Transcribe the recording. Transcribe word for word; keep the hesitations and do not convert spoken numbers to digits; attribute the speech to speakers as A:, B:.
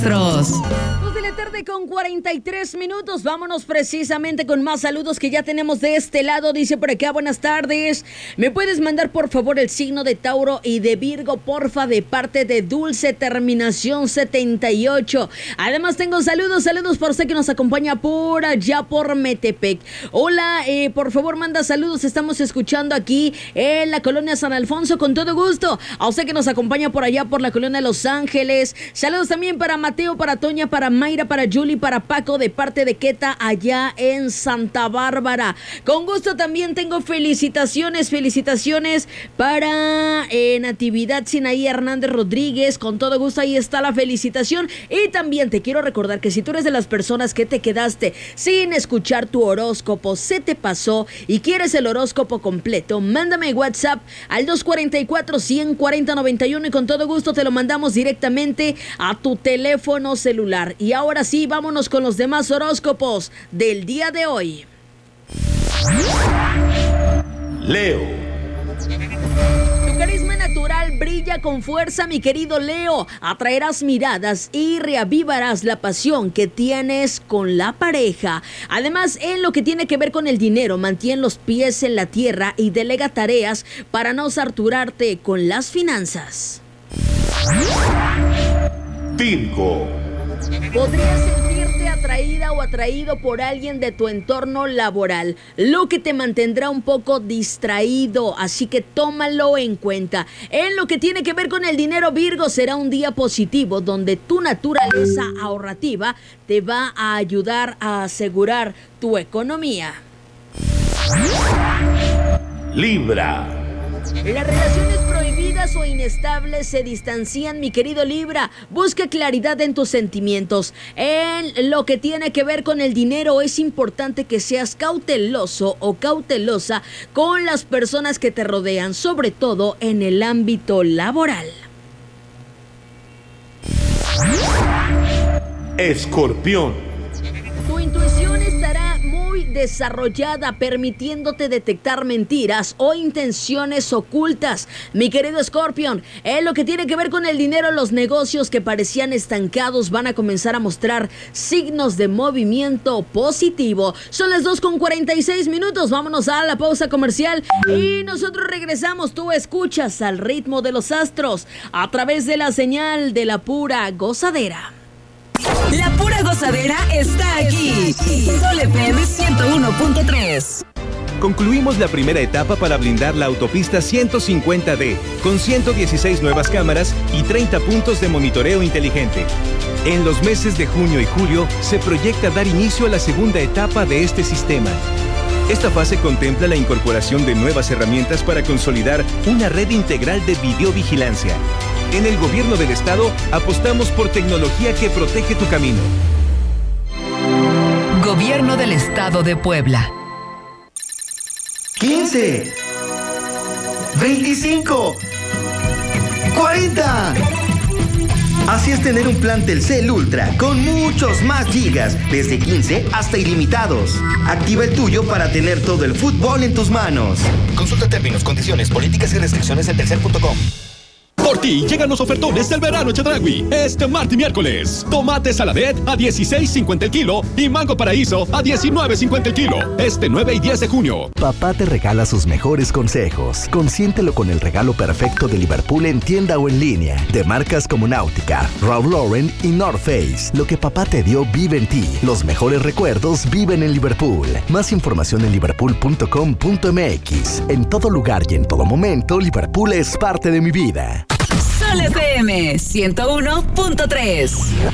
A: dos de la tarde con cuarenta y tres minutos. Vámonos precisamente con más saludos que ya tenemos de este lado. Dice por acá, buenas tardes. ¿Me puedes mandar por favor el signo de Tauro y de Virgo, porfa, de parte de Dulce, terminación setenta y ocho? Además tengo saludos, saludos por usted que nos acompaña por allá por Metepec. Hola, eh, por favor manda saludos. Estamos escuchando aquí en la colonia San Alfonso con todo gusto. A usted que nos acompaña por allá por la colonia Los Ángeles. Saludos también para Mateo, para Toña, para Mayra, para Julie, para Paco, de parte de Queta, allá en Santa Bárbara. Con gusto también tengo felicitaciones, felicitaciones para eh, Natividad Sinaí Hernández Rodríguez. Con todo gusto, ahí está la felicitación. Y también te quiero recordar que si tú eres de las personas que te quedaste sin escuchar tu horóscopo, se te pasó y quieres el horóscopo completo, mándame WhatsApp al dos cuatro cuatro, uno cero cuatro cero nueve uno y con todo gusto te lo mandamos directamente a tu teléfono celular. Y ahora sí, vámonos con los demás horóscopos del día de hoy.
B: Leo.
A: Tu carisma natural brilla con fuerza, mi querido Leo. Atraerás miradas y reavivarás la pasión que tienes con la pareja. Además, en lo que tiene que ver con el dinero, mantén los pies en la tierra y delega tareas para no saturarte con las finanzas.
B: Virgo.
A: Podrías sentirte atraída o atraído por alguien de tu entorno laboral, lo que te mantendrá un poco distraído, así que tómalo en cuenta. En lo que tiene que ver con el dinero, Virgo, será un día positivo donde tu naturaleza ahorrativa te va a ayudar a asegurar tu economía.
B: Libra.
A: Las relaciones prohibidas o inestables se distancian, mi querido Libra. Busca claridad en tus sentimientos. En lo que tiene que ver con el dinero, es importante que seas cauteloso o cautelosa con las personas que te rodean, sobre todo en el ámbito laboral.
B: Escorpión.
A: Tu intuición estará muy desarrollada, permitiéndote detectar mentiras o intenciones ocultas. Mi querido Escorpión, en lo que tiene que ver con el dinero, los negocios que parecían estancados van a comenzar a mostrar signos de movimiento positivo. Son las dos con cuarenta y seis minutos. Vámonos a la pausa comercial y nosotros regresamos. Tú escuchas Al Ritmo de los Astros a través de la señal de la pura gozadera.
C: La pura gozadera está aquí. Sol F M ciento uno punto tres.
D: Concluimos la primera etapa para blindar la autopista ciento cincuenta D con ciento dieciséis nuevas cámaras y treinta puntos de monitoreo inteligente. En los meses de junio y julio se proyecta dar inicio a la segunda etapa de este sistema. Esta fase contempla la incorporación de nuevas herramientas para consolidar una red integral de videovigilancia. En el Gobierno del Estado apostamos por tecnología que protege tu camino.
C: Gobierno del Estado de Puebla.
E: quince, veinticinco, cuarenta. Así es tener un plan Telcel Ultra con muchos más gigas, desde quince hasta ilimitados. Activa el tuyo para tener todo el fútbol en tus manos.
F: Consulta términos, condiciones, políticas y restricciones en telcel punto com.
G: Por ti llegan los ofertones del verano Chedraui. Este martes y miércoles. Tomate Saladet a dieciséis cincuenta el kilo y mango paraíso a diecinueve cincuenta el kilo. Este nueve y diez de junio.
H: Papá te regala sus mejores consejos. Consiéntelo con el regalo perfecto de Liverpool en tienda o en línea. De marcas como Náutica, Ralph Lauren y North Face. Lo que papá te dio vive en ti. Los mejores recuerdos viven en Liverpool. Más información en liverpool punto com punto m x. En todo lugar y en todo momento, Liverpool es parte de mi vida.
C: Sol F M ciento uno punto tres.